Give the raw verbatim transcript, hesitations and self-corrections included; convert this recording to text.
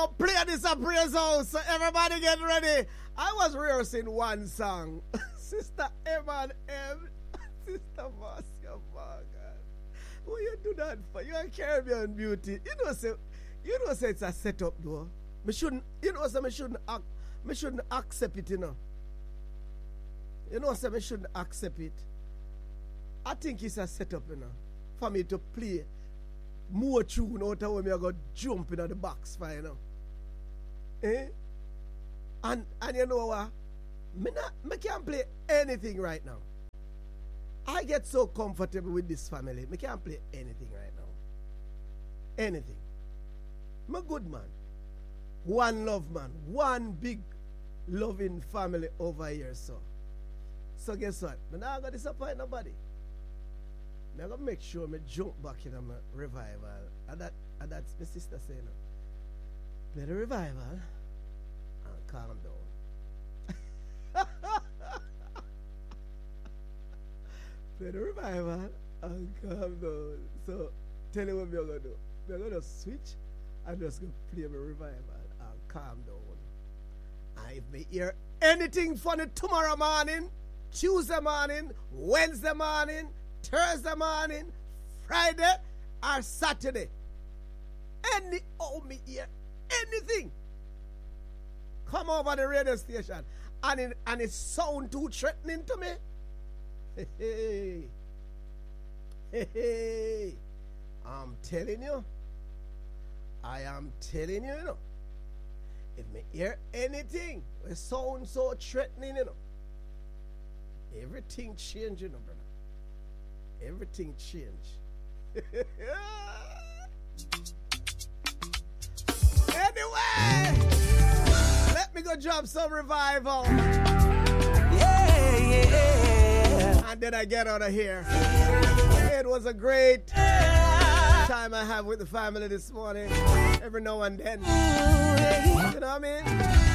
go play this a praise house. So everybody get ready. I was rehearsing one song. Sister Emma and M. Sister Marcia Morgan. What you do that for? You're a Caribbean beauty. You know, say, you know, say it's a setup, though. Me shouldn't, you know, say me shouldn't, ac- me shouldn't accept it, you know. You know, say me shouldn't accept it. I think it's a setup, you know, for me to play more tune out of when I go jump in the box for, you know. Eh? And, and you know what? Me, not, me can't play anything right now. I get so comfortable with this family. Me can't play anything right now. Anything. I'm a good man. One love man. One big loving family over here, so. So guess what? I'm not going to disappoint nobody. I'm going to make sure I jump back in my revival. And, that, and that's my sister saying. Play the revival and calm down. Play the revival and calm down. So tell you what I'm going to do. I'm going to switch and just go play my revival and calm down. And if me hear anything funny tomorrow morning, Tuesday morning, Wednesday morning, Thursday morning, Friday, or Saturday, any oh me hear anything, come over the radio station and it, and it sound too threatening to me. Hey, hey, hey, hey. I'm telling you, I am telling you, you know, if me hear anything, it sound so threatening, you know, everything change, you know, brother. Everything change. Anyway, let me go drop some revival. Yeah, yeah. And then I get out of here. It was a great time I have with the family this morning. Every now and then. You know what I mean?